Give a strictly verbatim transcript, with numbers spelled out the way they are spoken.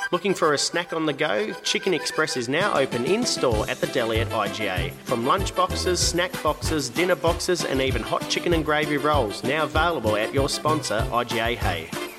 Looking for a snack on the go? Chicken Express is now open in-store at the deli at I G A. From lunch boxes, snack boxes, dinner boxes and even hot chicken and gravy rolls, now available at your sponsor I G A Hay.